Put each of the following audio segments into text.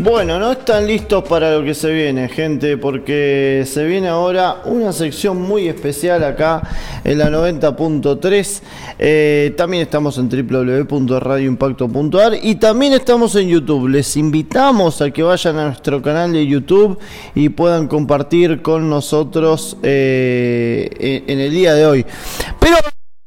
Bueno, no están listos para lo que se viene, gente, porque se viene ahora una sección muy especial acá en la 90.3. También estamos en www.radioimpacto.ar y también estamos en YouTube. Les invitamos a que vayan a nuestro canal de YouTube y puedan compartir con nosotros en el día de hoy. Pero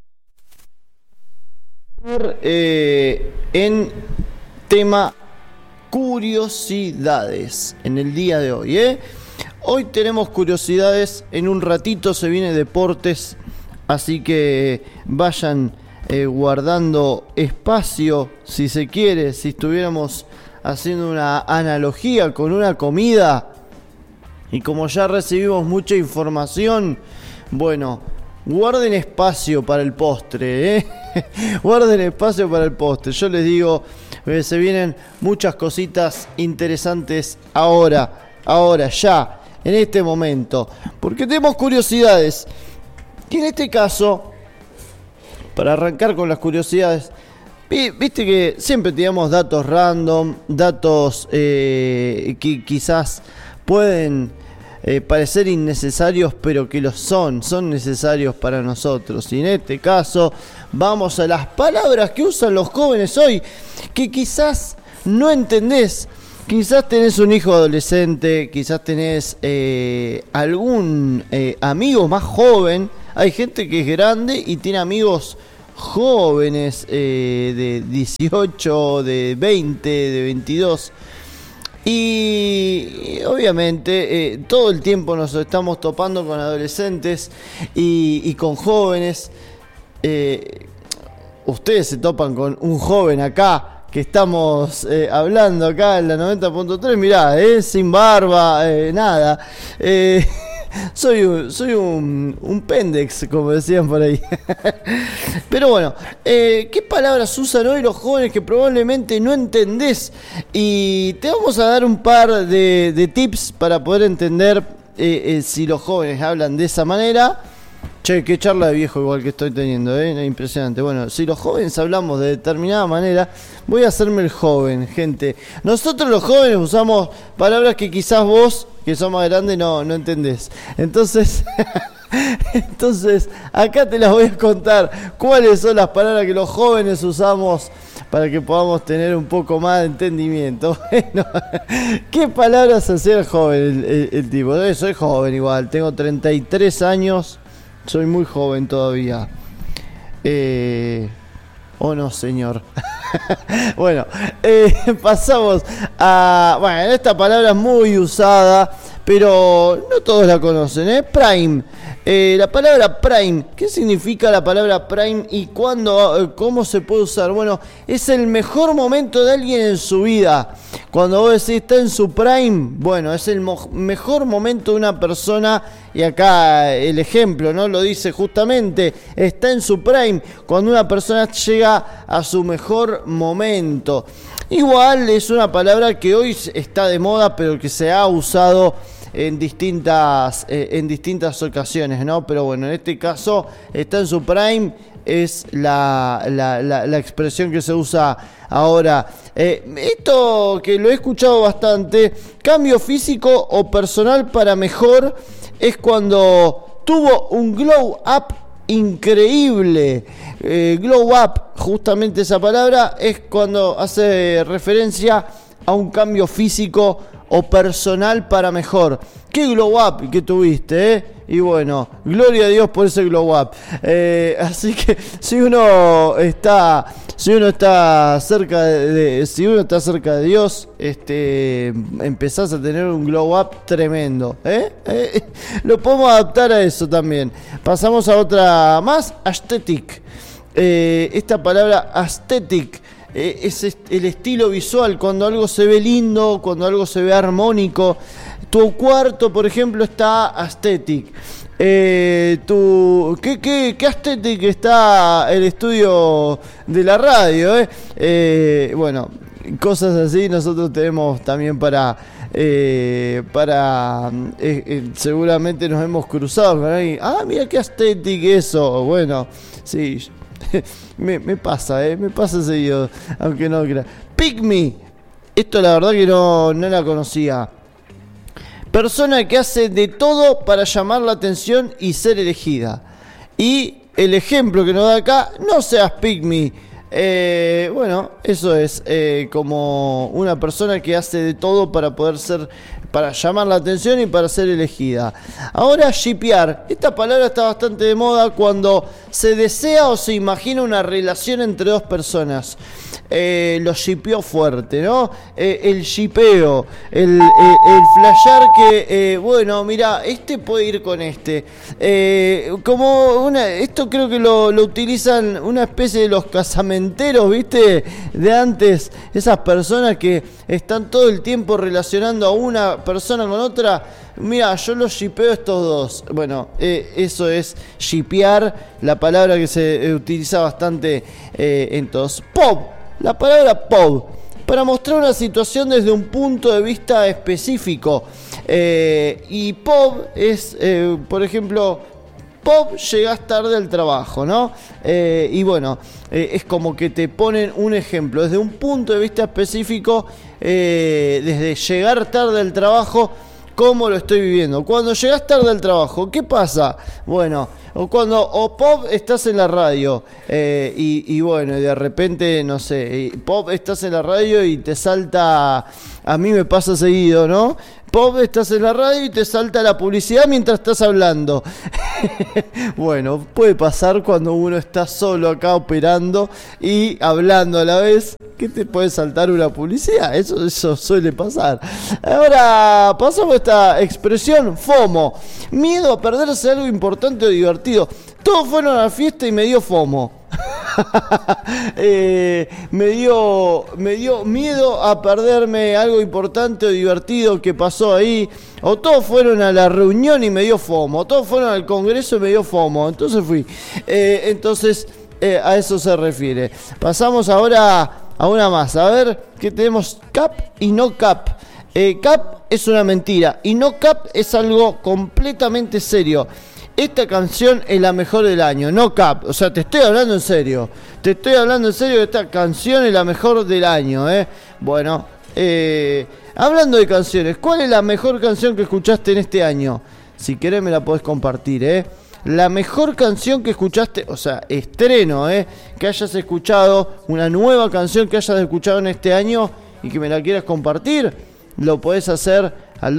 en tema curiosidades en el día de hoy, Hoy tenemos curiosidades, en un ratito se viene deportes, así que vayan guardando espacio, si se quiere, si estuviéramos haciendo una analogía con una comida, y como ya recibimos mucha información, bueno, guarden espacio para el postre, guarden espacio para el postre. Yo les digo, se vienen muchas cositas interesantes ahora, ya, en este momento, porque tenemos curiosidades. Y en este caso, para arrancar con las curiosidades, viste que siempre teníamos datos random, datos que quizás pueden parecer innecesarios, pero que son necesarios para nosotros. Y en este caso vamos a las palabras que usan los jóvenes hoy, que quizás no entendés. Quizás tenés un hijo adolescente, quizás tenés algún amigo más joven. Hay gente que es grande y tiene amigos jóvenes de 18, de 20, de 22. Y obviamente todo el tiempo nos estamos topando con adolescentes y con jóvenes. Ustedes se topan con un joven acá que estamos hablando acá en la 90.3. Mirá, sin barba, nada. Soy un pendex, como decían por ahí. Pero bueno, ¿qué palabras usan hoy los jóvenes que probablemente no entendés? Y te vamos a dar un par de tips para poder entender si los jóvenes hablan de esa manera. Che, qué charla de viejo igual que estoy teniendo, impresionante. Bueno, si los jóvenes hablamos de determinada manera, voy a hacerme el joven, gente. Nosotros los jóvenes usamos palabras que quizás vos, que sos más grande, no entendés. Entonces, acá te las voy a contar cuáles son las palabras que los jóvenes usamos para que podamos tener un poco más de entendimiento. Bueno, ¿qué palabras hacía el joven, el tipo? Soy joven igual, tengo 33 años. Soy muy joven todavía. ¿O no, señor? Bueno, pasamos a... Bueno, esta palabra es muy usada, pero no todos la conocen, Prime. La palabra Prime, ¿qué significa la palabra Prime y cuándo, cómo se puede usar? Bueno, es el mejor momento de alguien en su vida. Cuando vos decís está en su Prime, bueno, es el mejor momento de una persona. Y acá el ejemplo, ¿no? Lo dice justamente, está en su Prime, cuando una persona llega a su mejor momento. Igual es una palabra que hoy está de moda, pero que se ha usado en distintas ocasiones, ¿no? Pero bueno, en este caso, está en su Prime, es la expresión que se usa ahora. Esto que lo he escuchado bastante, cambio físico o personal para mejor, es cuando tuvo un glow up increíble. Glow up, justamente esa palabra, es cuando hace referencia a un cambio físico o personal para mejor. ¿Qué glow up que tuviste, Y bueno, gloria a Dios por ese glow up. Así que si uno está cerca de Dios, empezás a tener un glow up tremendo, Lo podemos adaptar a eso también. Pasamos a otra más, aesthetic. Esta palabra aesthetic es el estilo visual, cuando algo se ve lindo, cuando algo se ve armónico. Tu cuarto, por ejemplo, está aesthetic. ¿Qué aesthetic está el estudio de la radio, Bueno, cosas así nosotros tenemos también para seguramente nos hemos cruzado con alguien. Ah, mira qué aesthetic eso. Bueno, sí. Me pasa seguido, aunque no crea. Pick me. Esto la verdad que no la conocía. Persona que hace de todo para llamar la atención y ser elegida. Y el ejemplo que nos da acá, no seas pick me. Bueno, eso es como una persona que hace de todo para poder ser, para llamar la atención y para ser elegida. Ahora, shippear. Esta palabra está bastante de moda cuando se desea o se imagina una relación entre dos personas. Lo shippeó fuerte, ¿no? El shipeo, el flashear que, bueno, mira, este puede ir con este. Esto creo que lo utilizan una especie de los casamenteros, ¿viste? De antes, esas personas que están todo el tiempo relacionando a una persona con otra. Mira, yo los shipeo estos dos. Bueno, eso es shippear, la palabra que se utiliza bastante en todos. Pop. La palabra pop, para mostrar una situación desde un punto de vista específico. Y pop es, por ejemplo, pop, llegás tarde al trabajo, ¿no? Y bueno, es como que te ponen un ejemplo desde un punto de vista específico, desde llegar tarde al trabajo. ¿Cómo lo estoy viviendo? Cuando llegas tarde al trabajo, ¿qué pasa? Bueno, o pop estás en la radio y bueno, y de repente, no sé, pop estás en la radio y te salta, a mí me pasa seguido, ¿no? Pop, estás en la radio y te salta la publicidad mientras estás hablando. Bueno, puede pasar cuando uno está solo acá operando y hablando a la vez, que te puede saltar una publicidad. Eso suele pasar. Ahora pasamos a esta expresión, FOMO. Miedo a perderse algo importante o divertido. Todos fueron a la fiesta y me dio FOMO. Me dio miedo a perderme algo importante o divertido que pasó ahí. O todos fueron a la reunión y me dio FOMO. O todos fueron al congreso y me dio FOMO. Entonces fui. A eso se refiere. Pasamos ahora a una más. A ver qué tenemos. Cap y no cap. Cap es una mentira y no cap es algo completamente serio. Esta canción es la mejor del año, no cap. O sea, te estoy hablando en serio. Te estoy hablando en serio que esta canción es la mejor del año, Bueno, hablando de canciones, ¿cuál es la mejor canción que escuchaste en este año? Si querés me la podés compartir, La mejor canción que escuchaste, o sea, estreno, que hayas escuchado, una nueva canción que hayas escuchado en este año y que me la quieras compartir, lo podés hacer al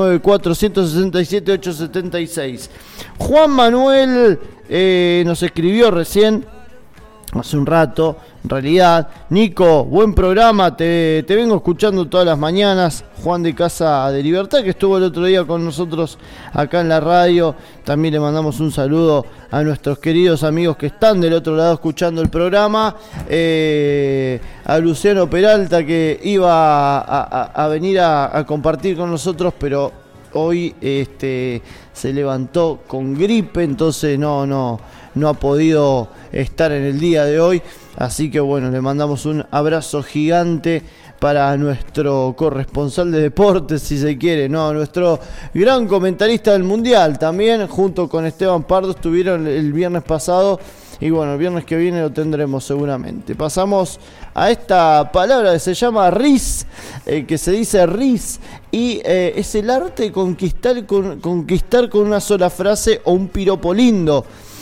299-467-876. Juan Manuel nos escribió recién, hace un rato, en realidad. Nico, buen programa, te vengo escuchando todas las mañanas. Juan de Casa de Libertad, que estuvo el otro día con nosotros acá en la radio. También le mandamos un saludo a nuestros queridos amigos que están del otro lado escuchando el programa. A Luciano Peralta, que iba a venir a compartir con nosotros, pero hoy se levantó con gripe, entonces no ha podido estar en el día de hoy. Así que bueno, le mandamos un abrazo gigante para nuestro corresponsal de deportes, si se quiere, nuestro gran comentarista del Mundial también, junto con Esteban Pardo, estuvieron el viernes pasado. Y bueno, el viernes que viene lo tendremos seguramente. Pasamos a esta palabra que se llama ris, que se dice ris, y es el arte de conquistar con una sola frase o un piropo lindo.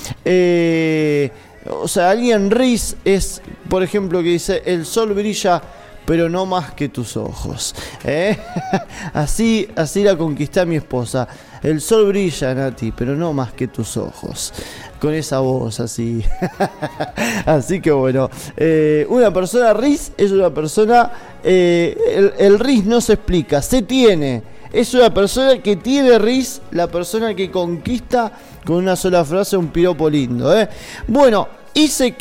O sea, alguien ris es, por ejemplo, que dice: el sol brilla, pero no más que tus ojos. Así la conquisté a mi esposa. El sol brilla, Nati, pero no más que tus ojos. Con esa voz así. Así que bueno, una persona ris es una persona, el ris no se explica, se tiene. Es una persona que tiene ris, la persona que conquista con una sola frase un piropo lindo. Bueno, ICK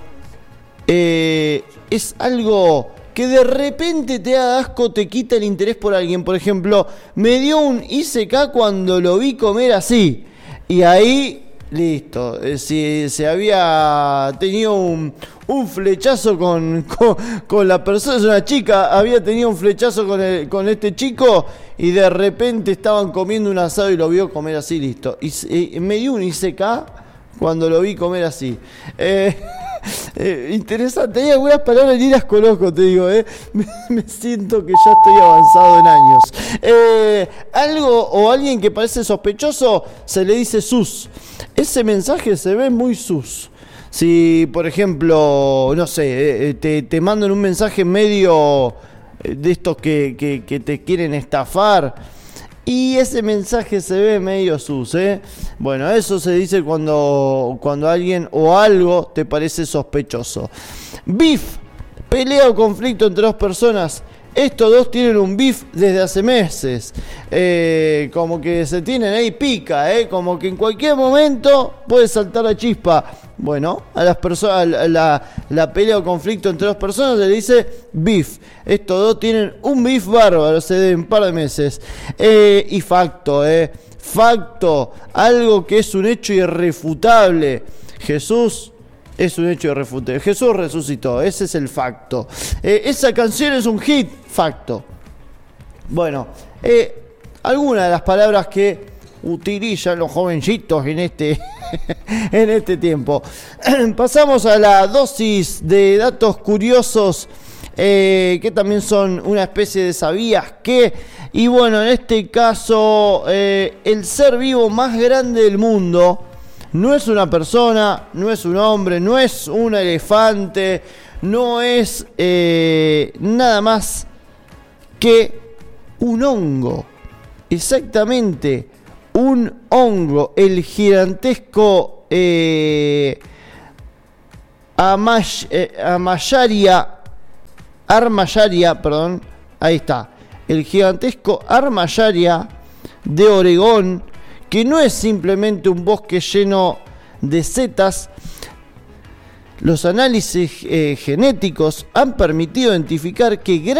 es algo que de repente te da asco, te quita el interés por alguien. Por ejemplo, me dio un ICK cuando lo vi comer así. Y ahí, listo. Si se había tenido un flechazo con la persona, es una chica, había tenido un flechazo con este chico y de repente estaban comiendo un asado y lo vio comer así, listo. Y me dio un ICK cuando lo vi comer así. Interesante, hay algunas palabras ni las conozco, te digo, me siento que ya estoy avanzado en años. Algo o alguien que parece sospechoso se le dice sus. Ese mensaje se ve muy sus. Si, por ejemplo, no sé, te mandan un mensaje medio de estos que te quieren estafar y ese mensaje se ve medio sus, Bueno, eso se dice cuando alguien o algo te parece sospechoso. Beef, pelea o conflicto entre dos personas. Estos dos tienen un beef desde hace meses. Como que se tienen ahí pica, como que en cualquier momento puede saltar la chispa. Bueno, a las personas, la pelea o conflicto entre dos personas se le dice beef. Estos dos tienen un beef bárbaro hace un par de meses. Y facto, facto, algo que es un hecho irrefutable. Jesús es un hecho irrefutable. Jesús resucitó, ese es el facto. Esa canción es un hit, facto. Bueno, algunas de las palabras que utilizan los jovencitos en este tiempo. Pasamos a la dosis de datos curiosos, que también son una especie de sabías que. Y bueno, en este caso, el ser vivo más grande del mundo no es una persona, no es un hombre, no es un elefante, no es nada más que un hongo. Exactamente, un hongo, el gigantesco Armallaria, perdón, ahí está, el gigantesco Armallaria de Oregón, que no es simplemente un bosque lleno de setas. Los análisis genéticos han permitido identificar que